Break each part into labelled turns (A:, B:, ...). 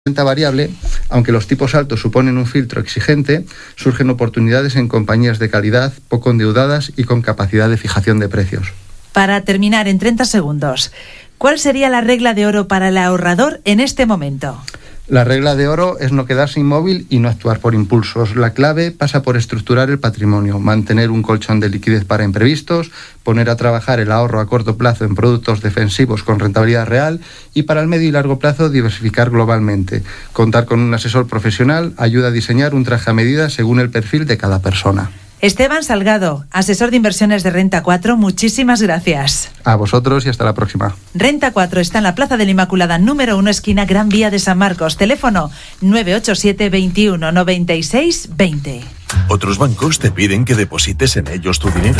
A: renta variable, aunque los tipos altos suponen un filtro exigente, surgen oportunidades en compañías de calidad, poco endeudadas y con capacidad de fijación de precios.
B: Para terminar, en 30 segundos, ¿cuál sería la regla de oro para el ahorrador en este momento?
A: La regla de oro es no quedarse inmóvil y no actuar por impulsos. La clave pasa por estructurar el patrimonio, mantener un colchón de liquidez para imprevistos, poner a trabajar el ahorro a corto plazo en productos defensivos con rentabilidad real y para el medio y largo plazo diversificar globalmente. Contar con un asesor profesional ayuda a diseñar un traje a medida según el perfil de cada persona.
B: Esteban Salgado, asesor de inversiones de Renta 4, muchísimas gracias.
A: A vosotros y hasta la próxima.
B: Renta 4 está en la Plaza de la Inmaculada, número 1, esquina Gran Vía de San Marcos. Teléfono 987 21 96 20.
C: Otros bancos te piden que deposites en ellos tu dinero.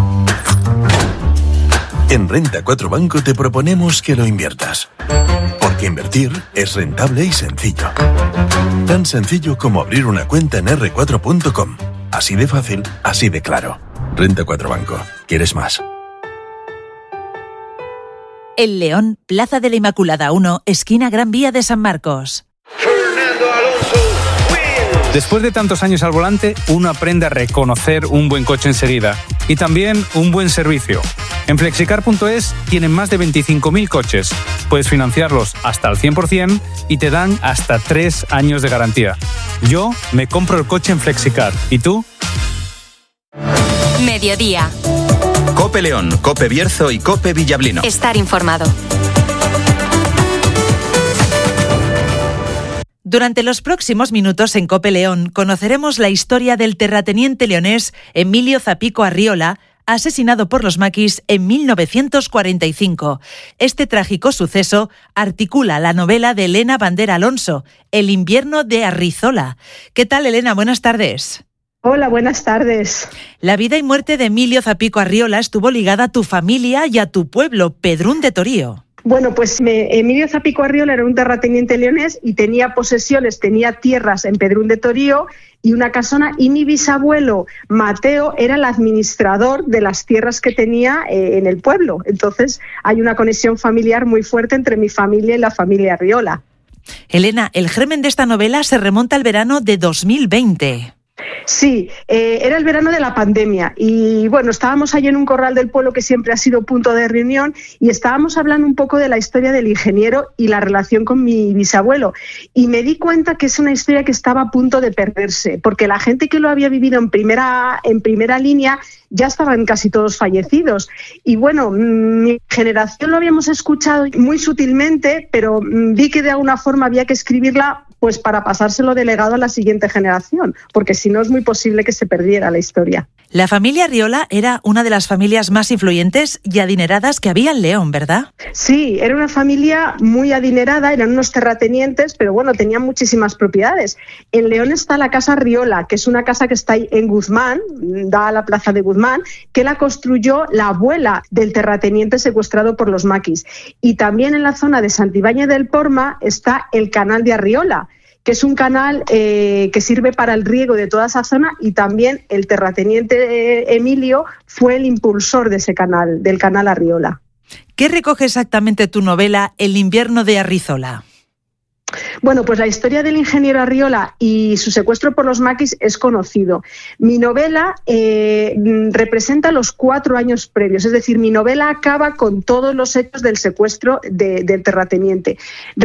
C: En Renta 4 Banco te proponemos que lo inviertas. Porque invertir es rentable y sencillo. Tan sencillo como abrir una cuenta en r4.com. Así de fácil, así de claro. Renta 4 Banco. ¿Quieres más?
B: El León, Plaza de la Inmaculada 1, esquina Gran Vía de San Marcos.
D: Después de tantos años al volante, uno aprende a reconocer un buen coche enseguida y también un buen servicio. En Flexicar.es tienen más de 25.000 coches. Puedes financiarlos hasta al 100% y te dan hasta 3 años de garantía. Yo me compro el coche en Flexicar. ¿Y tú?
E: Mediodía.
F: COPE León, COPE Bierzo y COPE Villablino.
E: Estar informado.
B: Durante los próximos minutos en COPE León conoceremos la historia del terrateniente leonés Emilio Zapico Arriola, asesinado por los maquis en 1945. Este trágico suceso articula la novela de Elena Bandera Alonso, El invierno de Arrizola. ¿Qué tal, Elena? Buenas tardes.
G: Hola, buenas tardes.
B: La vida y muerte de Emilio Zapico Arriola estuvo ligada a tu familia y a tu pueblo, Pedrún de Torío.
G: Bueno, pues Emilio Zapico Arriola era un terrateniente leonés y tenía posesiones, tenía tierras en Pedrún de Torío y una casona, y mi bisabuelo Mateo era el administrador de las tierras que tenía en el pueblo. Entonces hay una conexión familiar muy fuerte entre mi familia y la familia Arriola.
B: Elena, el germen de esta novela se remonta al verano de 2020.
G: Sí, era el verano de la pandemia y bueno, estábamos allí en un corral del pueblo que siempre ha sido punto de reunión y estábamos hablando un poco de la historia del ingeniero y la relación con mi bisabuelo y me di cuenta que es una historia que estaba a punto de perderse porque la gente que lo había vivido en primera línea ya estaban casi todos fallecidos y bueno, mi generación lo habíamos escuchado muy sutilmente, pero vi que de alguna forma había que escribirla pues para pasárselo de legado a la siguiente generación, porque si no es muy posible que se perdiera la historia.
B: La familia Arriola era una de las familias más influyentes y adineradas que había en León, ¿verdad?
G: Sí, era una familia muy adinerada, eran unos terratenientes, pero bueno, tenían muchísimas propiedades. En León está la Casa Arriola, que es una casa que está ahí en Guzmán, da a la plaza de Guzmán, que la construyó la abuela del terrateniente secuestrado por los maquis. Y también en la zona de Santibáñez del Porma está el Canal de Arriola, que es un canal que sirve para el riego de toda esa zona y también el terrateniente Emilio fue el impulsor de ese canal, del Canal Arriola.
B: ¿Qué recoge exactamente tu novela El invierno de Arrizola?
G: Bueno, pues la historia del ingeniero Arriola y su secuestro por los maquis es conocido. Mi novela representa los 4 años previos, es decir, mi novela acaba con todos los hechos del secuestro del terrateniente.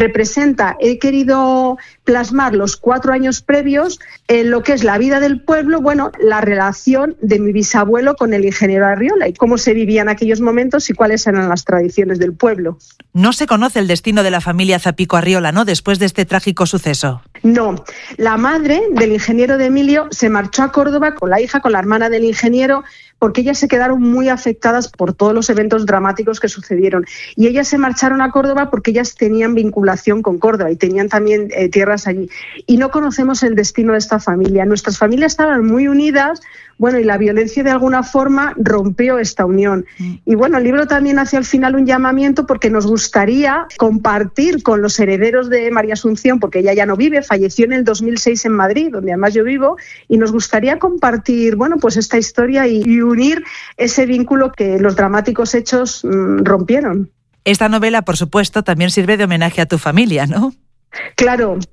G: He querido plasmar los 4 años previos en lo que es la vida del pueblo, bueno, la relación de mi bisabuelo con el ingeniero Arriola y cómo se vivían aquellos momentos y cuáles eran las tradiciones del pueblo.
B: No se conoce el destino de la familia Zapico Arriola, ¿no?, después de este trágico suceso.
G: No, la madre del ingeniero de Emilio se marchó a Córdoba con la hija, con la hermana del ingeniero, porque ellas se quedaron muy afectadas por todos los eventos dramáticos que sucedieron. Y ellas se marcharon a Córdoba porque ellas tenían vinculación con Córdoba y tenían también tierras allí. Y no conocemos el destino de esta familia. Nuestras familias estaban muy unidas, bueno, y la violencia de alguna forma rompió esta unión. Y bueno, el libro también hace al final un llamamiento porque nos gustaría compartir con los herederos de María Asunción, porque ella ya no vive, falleció en el 2006 en Madrid, donde además yo vivo, y nos gustaría compartir, bueno, pues esta historia y unir ese vínculo que los dramáticos hechos rompieron.
B: Esta novela, por supuesto, también sirve de homenaje a tu familia, ¿no?
G: Claro,